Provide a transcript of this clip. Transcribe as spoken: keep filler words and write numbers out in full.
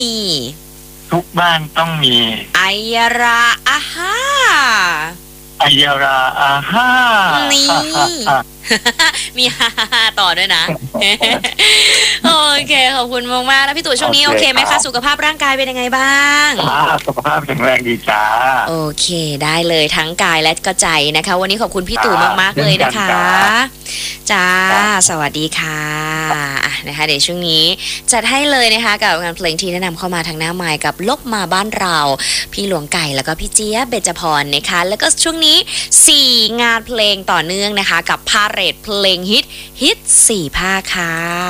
ทุกบ้านต้องมีไอยาราอาฮ่าไอยาราอาฮ่านี่ มีฮ่าต่อด้วยนะ โอเคขอบคุณมากๆแล้วพี่ตู่ช่วงนี้โอเคไหมคะสุขภาพร่างกายเป็นยังไงบ้างสุขภาพแข็งแรงดีจ้าโอเคได้เลยทั้งกายและก็ใจนะคะวันนี้ขอบคุณพี่ตู่มากๆเลยนะคะจ้าสวัสดีค่ะนะคะเดี๋ยวช่วงนี้จัดให้เลยนะคะกับงานเพลงที่แนะนำเข้ามาทางหน้าไมค์กับลบมาบ้านเราพี่หลวงไก่แล้วก็พี่เจี๊ยบเบญจพรนะคะแล้วก็ช่วงนี้สี่งานเพลงต่อเนื่องนะคะกับพาเหรดเพลงฮิตฮิตสี่ภาคค่ะ